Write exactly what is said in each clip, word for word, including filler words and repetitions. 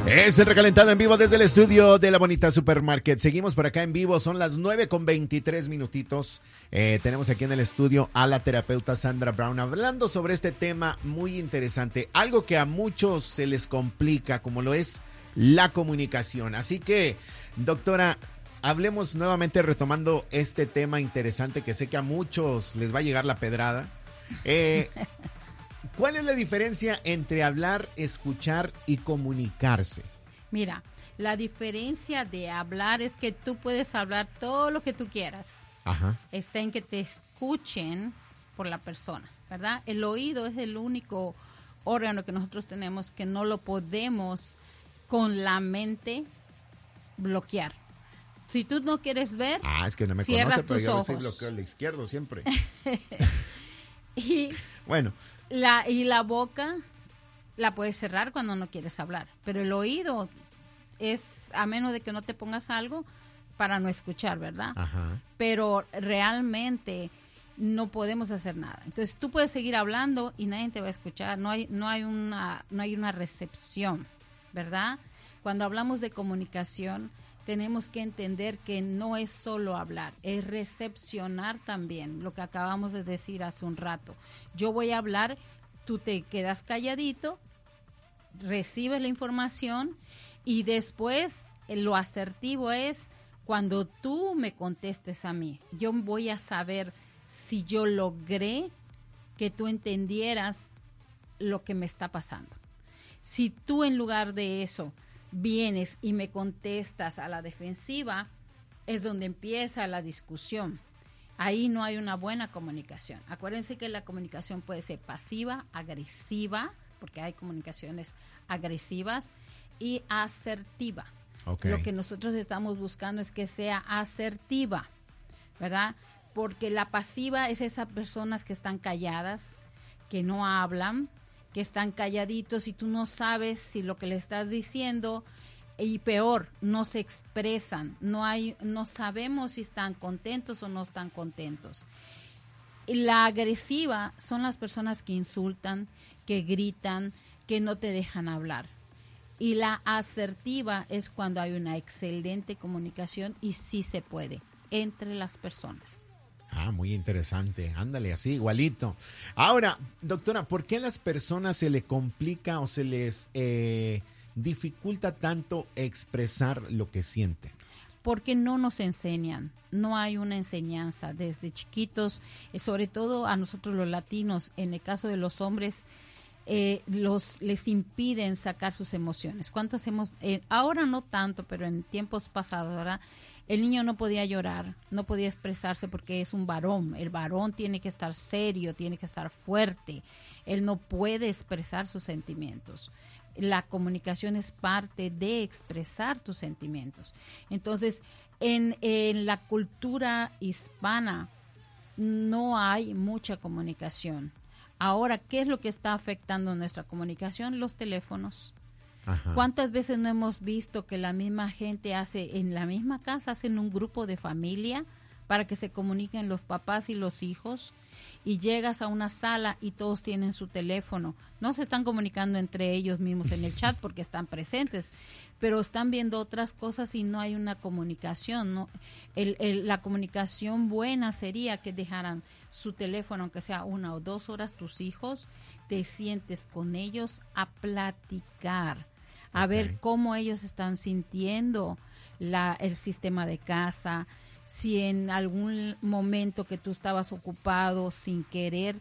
Es el recalentado en vivo desde el estudio de La Bonita Supermarket. Seguimos por acá en vivo, son las nueve con veintitrés minutitos. Eh, tenemos aquí en el estudio a la terapeuta Sandra Brown hablando sobre este tema muy interesante. Algo que a muchos se les complica, como lo es la comunicación. Así que, doctora, hablemos nuevamente retomando este tema interesante que sé que a muchos les va a llegar la pedrada. Eh... ¿Cuál es la diferencia entre hablar, escuchar y comunicarse? Mira, la diferencia de hablar es que tú puedes hablar todo lo que tú quieras. Ajá. Está en que te escuchen por la persona, ¿verdad? El oído es el único órgano que nosotros tenemos que no lo podemos con la mente bloquear. Si tú no quieres ver, ah, es que no me cierras conoce, pero tus yo ojos. soy bloqueo al izquierdo siempre. y bueno. La, y la boca la puedes cerrar cuando no quieres hablar, pero el oído es, a menos de que no te pongas algo, para no escuchar, ¿verdad? Ajá. Pero realmente no podemos hacer nada. Entonces tú puedes seguir hablando y nadie te va a escuchar, no hay, no hay una, no hay una recepción, ¿verdad? Cuando hablamos de comunicación, tenemos que entender que no es solo hablar, es recepcionar también, lo que acabamos de decir hace un rato. Yo voy a hablar, tú te quedas calladito, recibes la información y después lo asertivo es cuando tú me contestes a mí. Yo voy a saber si yo logré que tú entendieras lo que me está pasando. Si tú en lugar de eso vienes y me contestas a la defensiva, es donde empieza la discusión. Ahí no hay una buena comunicación. Acuérdense que la comunicación puede ser pasiva, agresiva, porque hay comunicaciones agresivas, y asertiva. Okay. Lo que nosotros estamos buscando es que sea asertiva, ¿verdad? Porque la pasiva es esas personas que están calladas, que no hablan, que están calladitos y tú no sabes si lo que le estás diciendo, y peor, no se expresan, no hay, no sabemos si están contentos o no están contentos. Y la agresiva son las personas que insultan, que gritan, que no te dejan hablar. Y la asertiva es cuando hay una excelente comunicación y sí se puede entre las personas. Ah, muy interesante. Ándale, así, igualito. Ahora, doctora, ¿por qué a las personas se les complica o se les eh, dificulta tanto expresar lo que sienten? Porque no nos enseñan, no hay una enseñanza desde chiquitos, eh, sobre todo a nosotros los latinos, en el caso de los hombres, eh, los les impiden sacar sus emociones. ¿Cuántos hemos, eh, ahora no tanto, pero en tiempos pasados, ¿verdad? El niño no podía llorar, no podía expresarse porque es un varón. El varón tiene que estar serio, tiene que estar fuerte. Él no puede expresar sus sentimientos. La comunicación es parte de expresar tus sentimientos. Entonces, en, en la cultura hispana no hay mucha comunicación. Ahora, ¿qué es lo que está afectando nuestra comunicación? Los teléfonos. Ajá. ¿Cuántas veces no hemos visto que la misma gente hace, en la misma casa, hacen un grupo de familia para que se comuniquen los papás y los hijos? Y llegas a una sala y todos tienen su teléfono. No se están comunicando entre ellos mismos en el chat porque están presentes, pero están viendo otras cosas y no hay una comunicación, ¿no? El, el, la comunicación buena sería que dejaran su teléfono, aunque sea una o dos horas, tus hijos, te sientes con ellos a platicar, a okay. ver cómo ellos están sintiendo la, el sistema de casa. Si en algún momento que tú estabas ocupado sin querer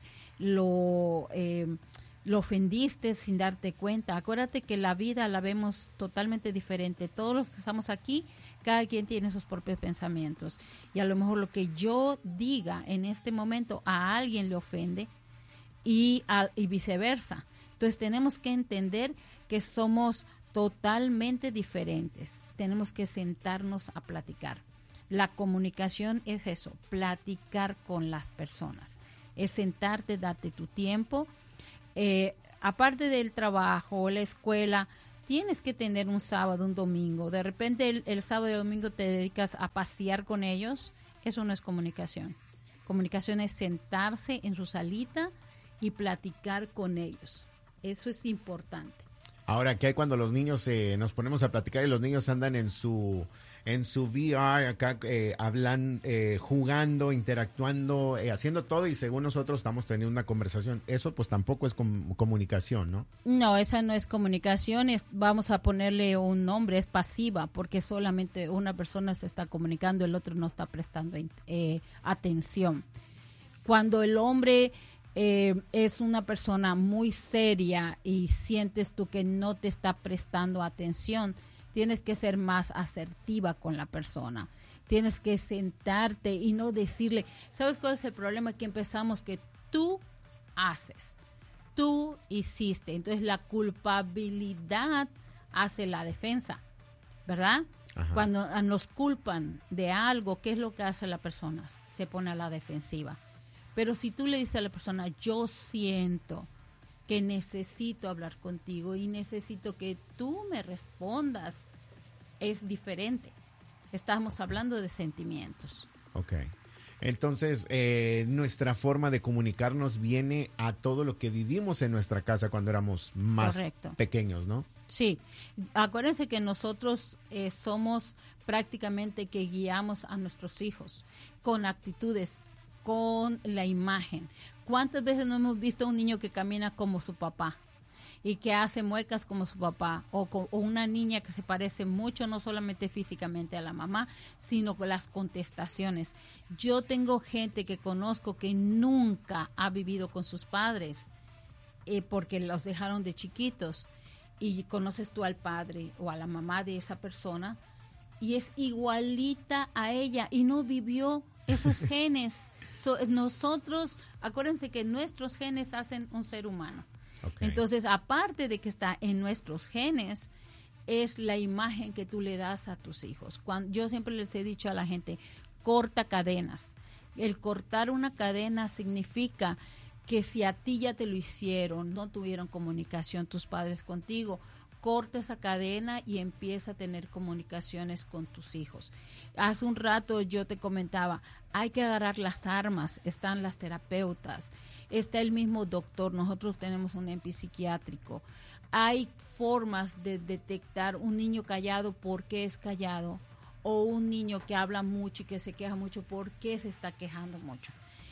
lo, eh, lo ofendiste sin darte cuenta. Acuérdate que la vida la vemos totalmente diferente. Todos los que estamos aquí, cada quien tiene sus propios pensamientos. Y a lo mejor lo que yo diga en este momento a alguien le ofende y, a, y viceversa. Entonces tenemos que entender que somos totalmente diferentes. Tenemos que sentarnos a platicar. La comunicación es eso, platicar con las personas, es sentarte, darte tu tiempo. Eh, aparte del trabajo, la escuela, tienes que tener un sábado, un domingo. De repente el, el sábado y el domingo te dedicas a pasear con ellos. Eso no es comunicación. Comunicación es sentarse en su salita y platicar con ellos. Eso es importante. Ahora, ¿qué hay cuando los niños eh, nos ponemos a platicar y los niños andan en su en su V R acá eh, hablan, eh, jugando, interactuando, eh, haciendo todo y según nosotros estamos teniendo una conversación? Eso pues tampoco es com- comunicación, ¿no? No, esa no es comunicación, es, vamos a ponerle un nombre, es pasiva, porque solamente una persona se está comunicando, el otro no está prestando eh, atención. Cuando el hombre eh, es una persona muy seria y sientes tú que no te está prestando atención, tienes que ser más asertiva con la persona. Tienes que sentarte y no decirle, ¿sabes cuál es el problema? Que empezamos que tú haces, tú hiciste. Entonces la culpabilidad hace la defensa, ¿verdad? Ajá. Cuando nos culpan de algo, ¿qué es lo que hace la persona? Se pone a la defensiva. Pero si tú le dices a la persona, yo siento que necesito hablar contigo y necesito que tú me respondas, es diferente. Estamos hablando de sentimientos. Ok. Entonces, eh, nuestra forma de comunicarnos viene a todo lo que vivimos en nuestra casa cuando éramos más Correcto. pequeños, ¿no? Sí. Acuérdense que nosotros eh, somos prácticamente que guiamos a nuestros hijos con actitudes, con la imagen. ¿Cuántas veces no hemos visto a un niño que camina como su papá y que hace muecas como su papá? O, con, o una niña que se parece mucho, no solamente físicamente a la mamá, sino con las contestaciones. Yo tengo gente que conozco que nunca ha vivido con sus padres eh, porque los dejaron de chiquitos, y conoces tú al padre o a la mamá de esa persona y es igualita a ella y no vivió esos genes. So, nosotros, acuérdense que nuestros genes hacen un ser humano. Okay. Entonces, aparte de que está en nuestros genes, es la imagen que tú le das a tus hijos. Cuando, yo siempre les he dicho a la gente, corta cadenas. El cortar una cadena significa que si a ti ya te lo hicieron, no tuvieron comunicación tus padres contigo, corta esa cadena y empieza a tener comunicaciones con tus hijos. Hace un rato yo te comentaba, hay que agarrar las armas, están las terapeutas, está el mismo doctor, nosotros tenemos un E P I psiquiátrico. Hay formas de detectar un niño callado, por qué es callado, o un niño que habla mucho y que se queja mucho, por qué se está quejando mucho.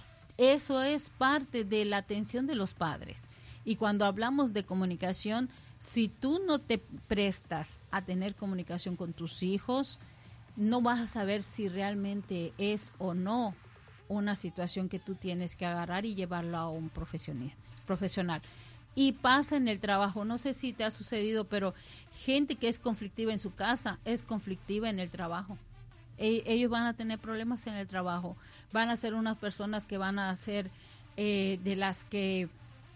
Eso es parte de la atención de los padres. Y cuando hablamos de comunicación, si tú no te prestas a tener comunicación con tus hijos, no vas a saber si realmente es o no una situación que tú tienes que agarrar y llevarlo a un profesional. profesional. Y pasa en el trabajo, no sé si te ha sucedido, pero gente que es conflictiva en su casa es conflictiva en el trabajo. Ellos van a tener problemas en el trabajo, van a ser unas personas que van a ser eh, de las que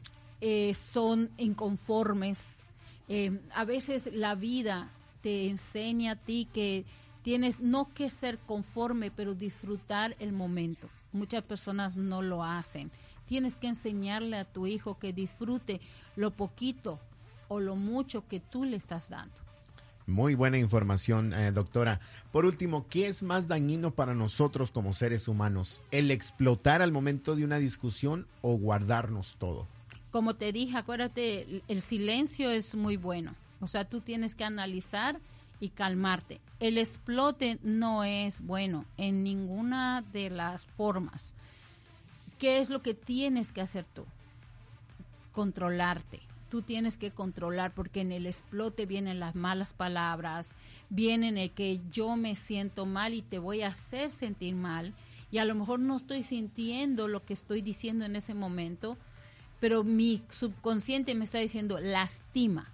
eh, son inconformes. Eh, a veces la vida te enseña a ti que tienes no que ser conforme, pero disfrutar el momento. Muchas personas no lo hacen. Tienes que enseñarle a tu hijo que disfrute lo poquito o lo mucho que tú le estás dando. Muy buena información, eh, doctora. Por último, ¿qué es más dañino para nosotros como seres humanos? ¿El explotar al momento de una discusión o guardarnos todo? Como te dije, acuérdate, el silencio es muy bueno. O sea, tú tienes que analizar y calmarte. El explote no es bueno en ninguna de las formas. ¿Qué es lo que tienes que hacer tú? Controlarte. Tú tienes que controlar, porque en el explote vienen las malas palabras, vienen el que yo me siento mal y te voy a hacer sentir mal, y a lo mejor no estoy sintiendo lo que estoy diciendo en ese momento, pero mi subconsciente me está diciendo lastima.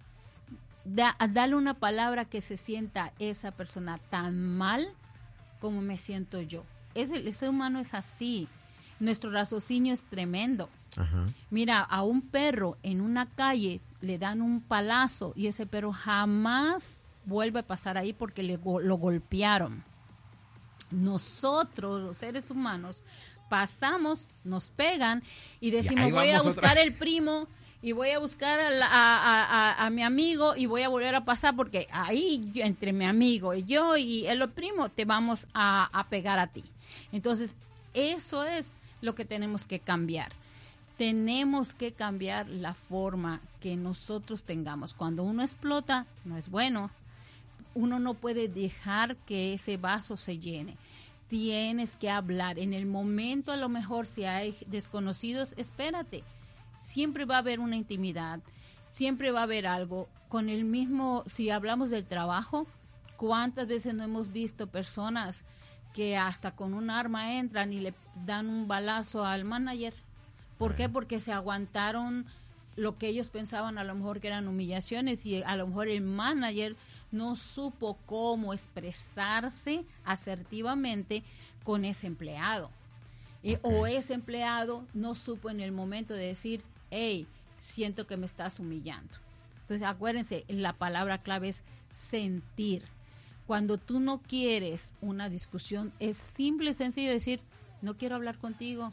Da, dale una palabra que se sienta esa persona tan mal como me siento yo. Es el, el ser humano es así. Nuestro raciocinio es tremendo. Ajá. Mira, a un perro en una calle le dan un palazo y ese perro jamás vuelve a pasar ahí porque le, lo golpearon. Nosotros, los seres humanos, pasamos, nos pegan y decimos, y voy a buscar otra. el primo y voy a buscar a, la, a, a, a, a mi amigo y voy a volver a pasar porque ahí yo, entre mi amigo y yo y el primo te vamos a, a pegar a ti. Entonces, eso es lo que tenemos que cambiar. Tenemos que cambiar la forma que nosotros tengamos. Cuando uno explota, no es bueno. Uno no puede dejar que ese vaso se llene. Tienes que hablar. En el momento, a lo mejor, si hay desconocidos, espérate. Siempre va a haber una intimidad. Siempre va a haber algo. Con el mismo, si hablamos del trabajo, ¿cuántas veces no hemos visto personas que hasta con un arma entran y le dan un balazo al manager? ¿Por qué? Porque se aguantaron lo que ellos pensaban a lo mejor que eran humillaciones y a lo mejor el manager no supo cómo expresarse asertivamente con ese empleado. Okay. Eh, o ese empleado no supo en el momento de decir, hey, siento que me estás humillando. Entonces, acuérdense, la palabra clave es sentir. Cuando tú no quieres una discusión, es simple y sencillo decir, no quiero hablar contigo.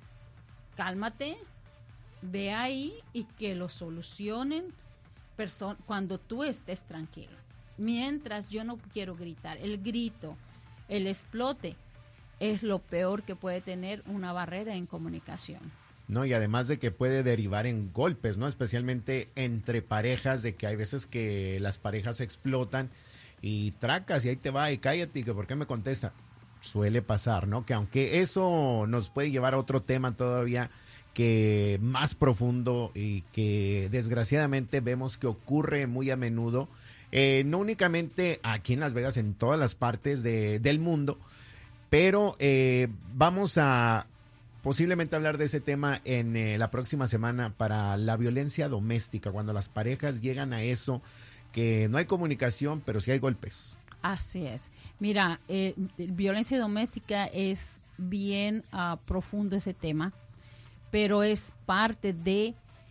Cálmate, ve ahí y que lo solucionen perso- cuando tú estés tranquilo. Mientras yo no quiero gritar. El grito, el explote, es lo peor que puede tener una barrera en comunicación. No, y además de que puede derivar en golpes, ¿no? Especialmente entre parejas, de que hay veces que las parejas explotan y tracas y ahí te va y cállate y que por qué me contesta. Suele pasar, ¿no? Que aunque eso nos puede llevar a otro tema todavía que más profundo y que desgraciadamente vemos que ocurre muy a menudo, eh, no únicamente aquí en Las Vegas, en todas las partes de, del mundo, pero eh, vamos a posiblemente hablar de ese tema en eh, la próxima semana para la violencia doméstica, cuando las parejas llegan a eso, que no hay comunicación, pero sí hay golpes. Así es. Mira, eh, violencia doméstica es bien uh, profundo ese tema, pero es parte de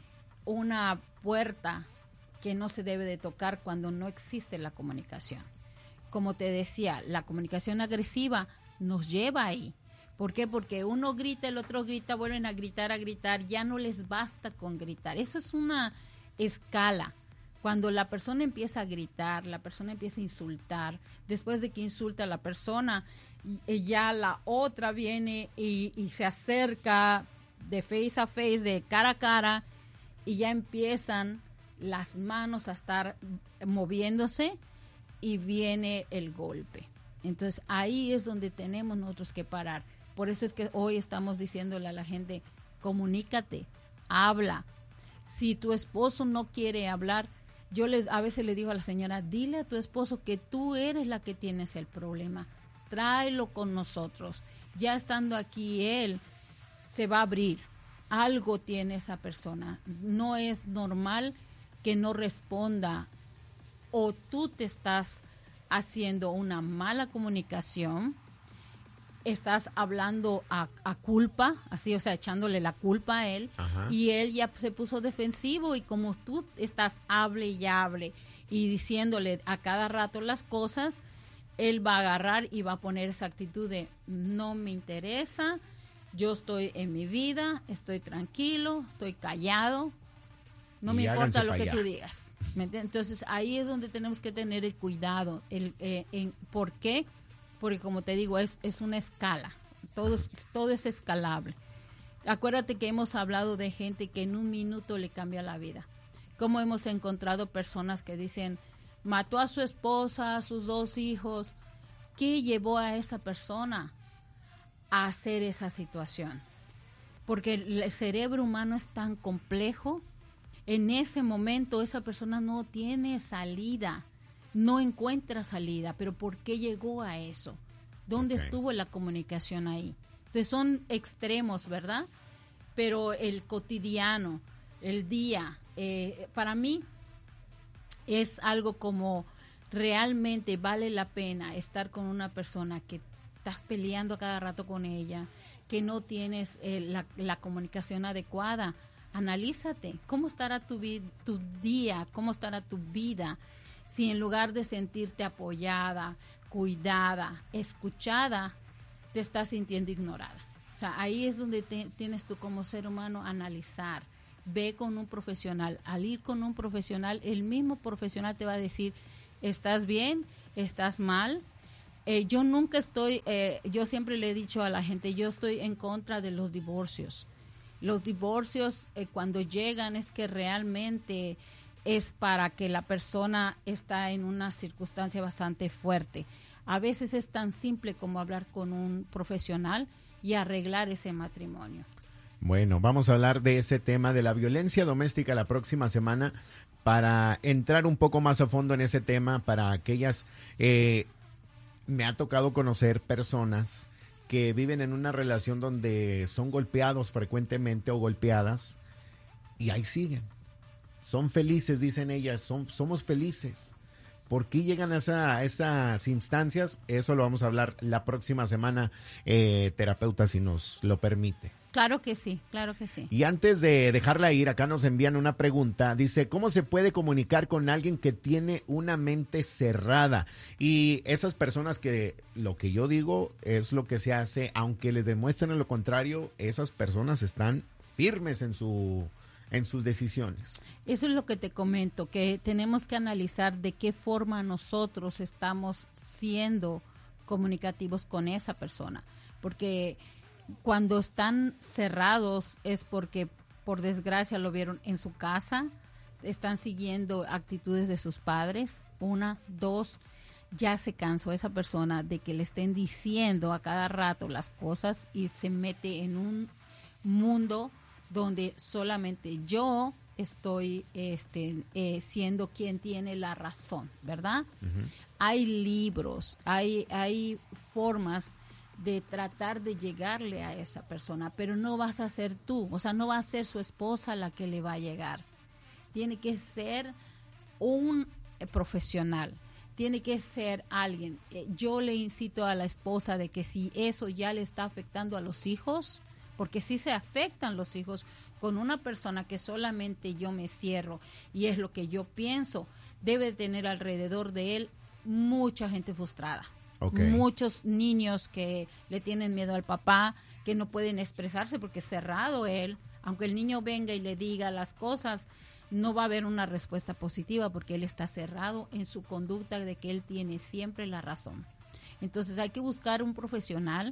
una puerta que no se debe de tocar cuando no existe la comunicación. Como te decía, la comunicación agresiva nos lleva ahí. ¿Por qué? Porque uno grita, el otro grita, vuelven a gritar, a gritar, ya no les basta con gritar. Eso es una escala. Cuando la persona empieza a gritar, la persona empieza a insultar, después de que insulta a la persona, y, y ya la otra viene y, y se acerca de face a face, de cara a cara, y ya empiezan las manos a estar moviéndose y viene el golpe. Entonces ahí es donde tenemos nosotros que parar. Por eso es que hoy estamos diciéndole a la gente, comunícate, habla. Si tu esposo no quiere hablar, yo les, a veces le digo a la señora, dile a tu esposo que tú eres la que tienes el problema. Tráelo con nosotros. Ya estando aquí él, se va a abrir. Algo tiene esa persona. No es normal que no responda o tú te estás haciendo una mala comunicación, estás hablando a, a culpa, así, o sea, echándole la culpa a él. Ajá. Y él ya se puso defensivo y como tú estás hable y hable y diciéndole a cada rato las cosas, él va a agarrar y va a poner esa actitud de no me interesa, yo estoy en mi vida, estoy tranquilo, estoy callado, no y me importa lo que allá. Tú digas. Entonces ahí es donde tenemos que tener el cuidado. El, eh, en, ¿Por qué? Porque como te digo, es, es una escala, todo es, todo es escalable. Acuérdate que hemos hablado de gente que en un minuto le cambia la vida. Como hemos encontrado personas que dicen, mató a su esposa, a sus dos hijos. ¿Qué llevó a esa persona a hacer esa situación? Porque el cerebro humano es tan complejo. En ese momento esa persona no tiene salida. No encuentra salida, pero ¿por qué llegó a eso? ¿Dónde okay. estuvo la comunicación ahí? Entonces son extremos, ¿verdad? Pero el cotidiano, el día, eh, para mí es algo como realmente vale la pena estar con una persona que estás peleando a cada rato con ella, que no tienes eh, la, la comunicación adecuada. Analízate, ¿cómo estará tu, vi- tu día? ¿Cómo estará tu vida? Si en lugar de sentirte apoyada, cuidada, escuchada, te estás sintiendo ignorada. O sea, ahí es donde te, tienes tú como ser humano analizar. Ve con un profesional. Al ir con un profesional, el mismo profesional te va a decir, ¿estás bien? ¿Estás mal? Eh, yo nunca estoy, eh, yo siempre le he dicho a la gente, yo estoy en contra de los divorcios. Los divorcios eh, cuando llegan es que realmente es para que la persona está en una circunstancia bastante fuerte. A veces es tan simple como hablar con un profesional y arreglar ese matrimonio. Bueno, vamos a hablar de ese tema de la violencia doméstica la próxima semana para entrar un poco más a fondo en ese tema para aquellas... Eh, me ha tocado conocer personas que viven en una relación donde son golpeados frecuentemente o golpeadas y ahí siguen. Son felices, dicen ellas, son, somos felices. ¿Por qué llegan a, esa, a esas instancias? Eso lo vamos a hablar la próxima semana, eh, terapeuta, si nos lo permite. Claro que sí, claro que sí. Y antes de dejarla ir, acá nos envían una pregunta. Dice, ¿cómo se puede comunicar con alguien que tiene una mente cerrada? Y esas personas que lo que yo digo es lo que se hace, aunque les demuestren lo contrario, esas personas están firmes en su... en sus decisiones. Eso es lo que te comento, que tenemos que analizar de qué forma nosotros estamos siendo comunicativos con esa persona, porque cuando están cerrados es porque por desgracia lo vieron en su casa, están siguiendo actitudes de sus padres, una, dos, ya se cansó esa persona de que le estén diciendo a cada rato las cosas y se mete en un mundo donde solamente yo estoy este, eh, siendo quien tiene la razón, ¿verdad? Uh-huh. Hay libros, hay, hay formas de tratar de llegarle a esa persona, pero no vas a ser tú, o sea, no va a ser su esposa la que le va a llegar. Tiene que ser un eh, profesional, tiene que ser alguien. Eh, yo le incito a la esposa de que si eso ya le está afectando a los hijos, porque sí se afectan los hijos con una persona que solamente yo me cierro y es lo que yo pienso, debe tener alrededor de él mucha gente frustrada. Okay. Muchos niños que le tienen miedo al papá, que no pueden expresarse porque es cerrado él. Aunque el niño venga y le diga las cosas, no va a haber una respuesta positiva porque él está cerrado en su conducta de que él tiene siempre la razón. Entonces hay que buscar un profesional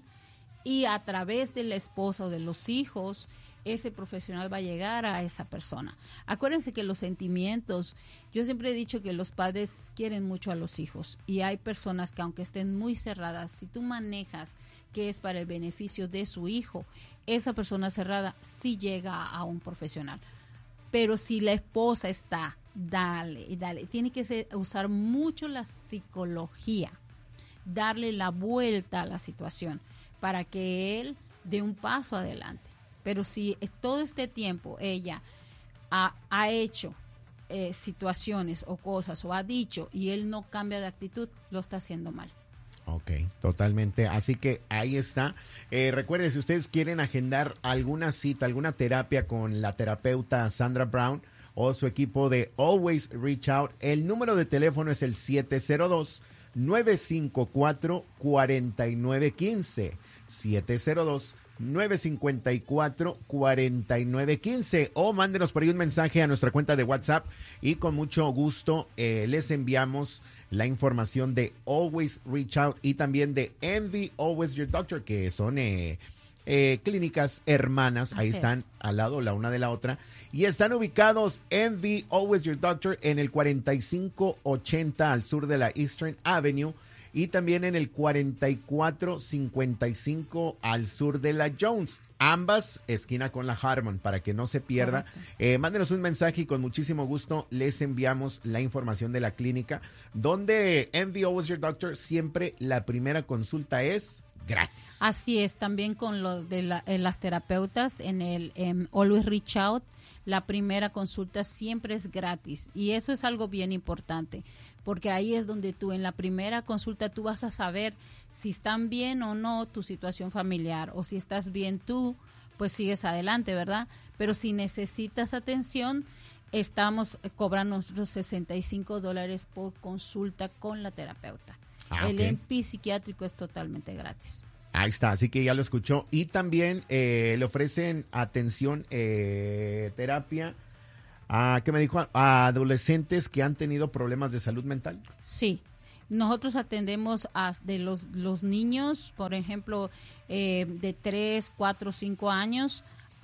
y a través de la esposa o de los hijos, ese profesional va a llegar a esa persona. Acuérdense que los sentimientos, yo siempre he dicho que los padres quieren mucho a los hijos y hay personas que aunque estén muy cerradas, si tú manejas que es para el beneficio de su hijo, esa persona cerrada sí llega a un profesional. Pero si la esposa está, dale y dale, tiene que ser, usar mucho la psicología, darle la vuelta a la situación para que él dé un paso adelante. Pero si todo este tiempo ella ha, ha hecho eh, situaciones o cosas o ha dicho y él no cambia de actitud, lo está haciendo mal. Ok, totalmente. Así que ahí está. Eh, recuerden, si ustedes quieren agendar alguna cita, alguna terapia con la terapeuta Sandra Brown o su equipo de Always Reach Out, el número de teléfono es el siete cero dos, nueve cinco cuatro, cuatro nueve uno cinco. siete cero dos, nueve cinco cuatro, cuatro nueve uno cinco o mándenos por ahí un mensaje a nuestra cuenta de WhatsApp y con mucho gusto eh, les enviamos la información de Always Reach Out y también de Envy Always Your Doctor, que son eh, eh, clínicas hermanas. Así ahí están es. Al lado la una de la otra y están ubicados Envy Always Your Doctor en el cuarenta y cinco ochenta al sur de la Eastern Avenue y también en el cuarenta y cuatro cincuenta y cinco al sur de la Jones, ambas esquina con la Harmon, para que no se pierda. Eh, mándenos un mensaje y con muchísimo gusto les enviamos la información de la clínica, donde Envy Always Your Doctor siempre la primera consulta es gratis. Así es, también con lo de la, eh, las terapeutas en el um, Always Reach Out, la primera consulta siempre es gratis y eso es algo bien importante. Porque ahí es donde tú en la primera consulta tú vas a saber si están bien o no tu situación familiar o si estás bien tú, pues sigues adelante, ¿verdad? Pero si necesitas atención, estamos cobrando nosotros sesenta y cinco dólares por consulta con la terapeuta. Ah, el okay. M P psiquiátrico es totalmente gratis. Ahí está, así que ya lo escuchó. Y también eh, le ofrecen atención, eh, terapia. Ah, ¿qué me dijo? ¿A adolescentes que han tenido problemas de salud mental? Sí, nosotros atendemos a de los, los niños, por ejemplo, eh, de tres, cuatro, cinco años,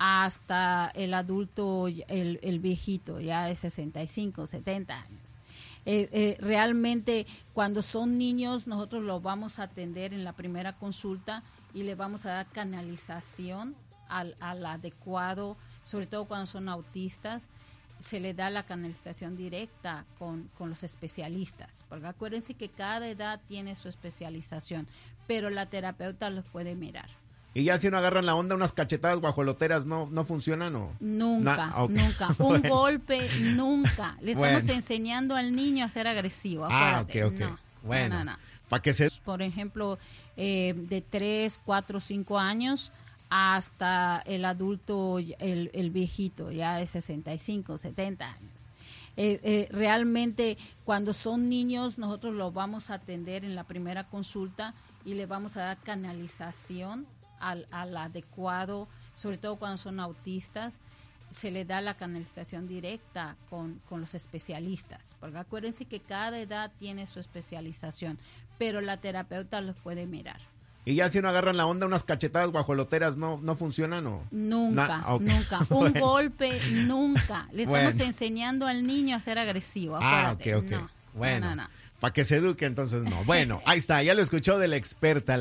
hasta el adulto, el, el viejito, ya de sesenta y cinco, setenta años. Eh, eh, realmente cuando son niños nosotros los vamos a atender en la primera consulta y le vamos a dar canalización al, al adecuado, sobre todo cuando son autistas, se le da la canalización directa con, con los especialistas, porque acuérdense que cada edad tiene su especialización, pero la terapeuta los puede mirar. Y ya si no agarran la onda, unas cachetadas guajoloteras no, no funcionan, ¿o? Nunca, Na, okay. nunca. Un bueno. golpe, nunca. Le bueno. estamos enseñando al niño a ser agresivo. Ah, ok, ok. No, bueno, no, no, no. ¿Para qué se...? Por ejemplo, eh, de tres, cuatro, cinco años hasta el adulto, el, el viejito, ya de sesenta y cinco, setenta años. Eh, eh, realmente cuando son niños nosotros los vamos a atender en la primera consulta y le vamos a dar canalización al, al adecuado, sobre todo cuando son autistas, se le da la canalización directa con, con los especialistas, porque acuérdense que cada edad tiene su especialización, pero la terapeuta los puede mirar. Y ya si no agarran la onda, unas cachetadas guajoloteras no, no funcionan, ¿o? Nunca, Na, okay. nunca. Un bueno. golpe, nunca. Le estamos bueno. enseñando al niño a ser agresivo. Ah, ok, ok. No, bueno, no, no, no. Para que se eduque, entonces no. Bueno, ahí está, ya lo escuchó de la experta.